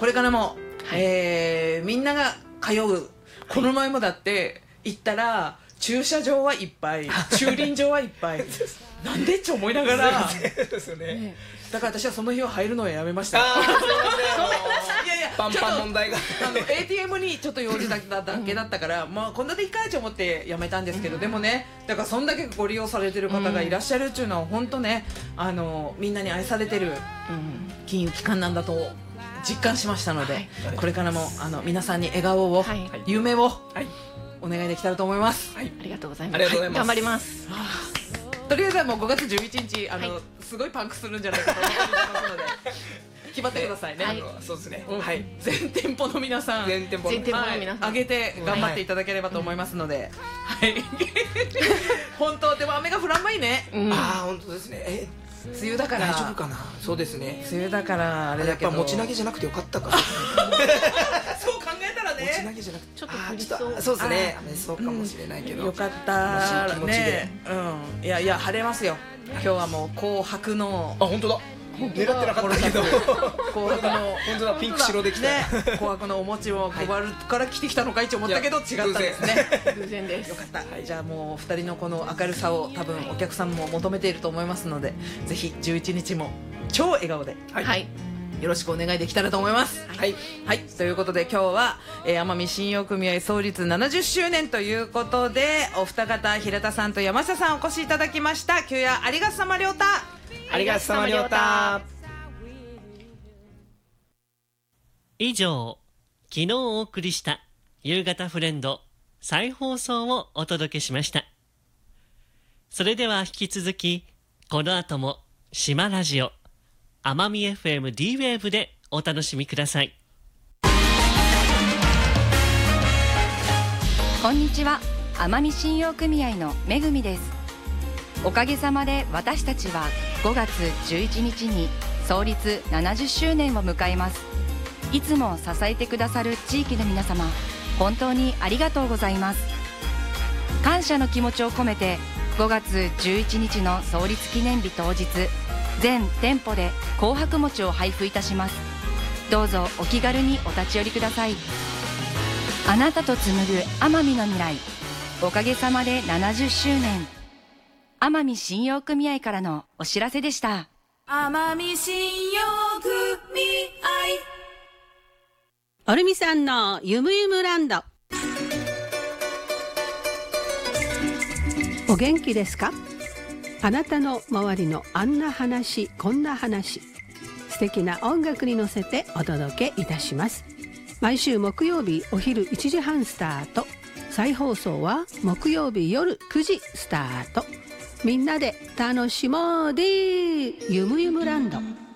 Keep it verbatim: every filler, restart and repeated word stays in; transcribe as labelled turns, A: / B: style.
A: これからも、はい、えー、みんなが通う、この前もだって行ったら駐車場はいっぱい、駐輪場はいっぱいなんでって思いながら
B: ですよね。
A: だから私はその日は入るのをやめました。
B: あー、すいません。
A: いやいや、
B: パンパン問題が
A: あの エーティーエム にちょっと用事だっただけだったから、まあこんなでいいかと思ってやめたんですけど、でもね、だからそんだけご利用されてる方がいらっしゃるっていうのは本当ね、あのみんなに愛されてる金融機関なんだと実感しましたので、はい、これからもあの皆さんに笑顔を、はい、夢を、はい、お願いできたらと思います。
C: はい、ありがとうございます。
B: ありがとうございます。
C: 頑張ります。
A: とりあえずはもうごがつじゅういちにちあの、はい、すごいパンクするんじゃないかと思いますので決まってくださいね。
B: はい、そうですね、
A: うん、
B: はい、
A: 全店舗の皆さん、
B: 全店舗の
A: 皆さん、上げて頑張っていただければと思いますので、はい、はい、本当でも雨が降らんまいね、
B: うん、ああ本当ですね。え
A: 梅雨だから
B: 大丈夫かな。そうですね、
A: 梅雨だからあれだけど、
B: やっぱ持ち投げじゃなくてよかったか
A: そう考えたらね、
B: 持ち投げじゃなくて
C: ちょっと降りそう。
B: そうですね、そうかもしれないけど、
A: よかったね。うん、いやいや晴れますよ。今日はもう紅白の、
B: あ本当だ、狙ってなかったけど
A: 紅白の
B: 本当だ、ピンク白できた
A: ね、紅白のお餅を配るから来てきたのか一応思ったけど違ったですね。
C: 偶然です。
A: よかった、はい、じゃあもうふたりのこの明るさを多分お客さんも求めていると思いますので、ぜひじゅういちにちも超笑顔で、
C: はい、はい、
A: よろしくお願いできたらと思います。
B: はい、
A: はい、ということで今日は、えー、奄美信用組合創立ななじゅっしゅうねんということで、お二方平田さんと山下さんお越しいただきました。今日はありがとさまりょうた。
B: ありがとさまりょうた。
D: 以上、昨日お送りした夕方フレンド再放送をお届けしました。それでは引き続きこの後も島ラジオ奄美 エフエム D ウェーブでお楽しみください。
E: こんにちは、奄美信用組合のめぐみです。おかげさまで私たちはごがつじゅういちにちに創立ななじゅっしゅうねんを迎えます。いつも支えてくださる地域の皆様、本当にありがとうございます。感謝の気持ちを込めてごがつじゅういちにちの創立記念日当日、全店舗で紅白餅を配布いたします。どうぞお気軽にお立ち寄りください。あなたと紡ぐ奄美の未来、おかげさまでななじゅっしゅうねん、奄美信用組合からのお知らせでした。
F: 奄美信用組合、
G: オルミさんのゆむゆむランド。お元気ですか？あなたの周りのあんな話こんな話、素敵な音楽に乗せてお届けいたします。毎週木曜日お昼いちじはんスタート、再放送は木曜日夜くじスタート。みんなで楽しもうでゆむゆむランド。